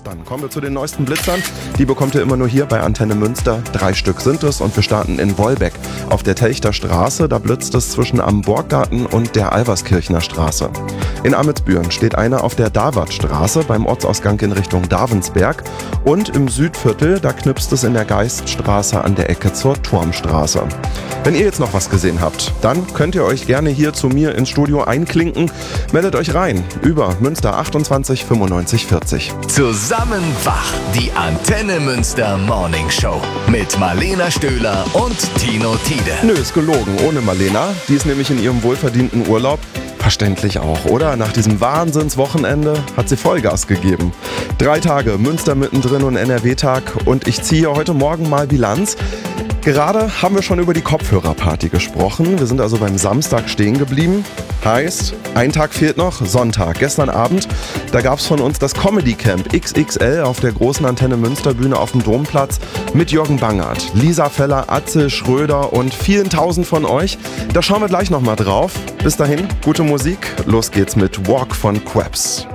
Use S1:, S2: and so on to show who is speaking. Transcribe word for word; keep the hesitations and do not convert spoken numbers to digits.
S1: Dann kommen wir zu den neuesten Blitzern. Die bekommt ihr immer nur hier bei Antenne Münster. Drei Stück sind es und wir starten in Wolbeck auf der Telchter Straße. Da blitzt es zwischen am Borggarten und der Alverskirchner Straße. In Amitsbüren steht einer auf der Davatstraße beim Ortsausgang in Richtung Davensberg. Und im Südviertel, da knipst es in der Geiststraße an der Ecke zur Turmstraße. Wenn ihr jetzt noch was gesehen habt, dann könnt ihr euch gerne hier zu mir ins Studio einklinken. Meldet euch rein über Münster achtundzwanzig fünfundneunzig vierzig.
S2: Zusammen wach, die Antenne Münster Morning Show mit Marlena Stöhler und Tino Tiede.
S1: Nö, ist gelogen, ohne Marlena. Die ist nämlich in ihrem wohlverdienten Urlaub. Verständlich auch, oder? Nach diesem Wahnsinnswochenende hat sie Vollgas gegeben. Drei Tage Münster mittendrin und N R W-Tag und ich ziehe heute Morgen mal Bilanz. Gerade haben wir schon über die Kopfhörerparty gesprochen. Wir sind also beim Samstag stehen geblieben. Heißt, ein Tag fehlt noch, Sonntag. Gestern Abend, da gab es von uns das Comedy Camp X X L auf der großen Antenne Münster Bühne auf dem Domplatz mit Jürgen Bangert, Lisa Feller, Atze Schröder und vielen tausend von euch. Da schauen wir gleich nochmal drauf. Bis dahin, gute Musik. Los geht's mit Walk von Quabs.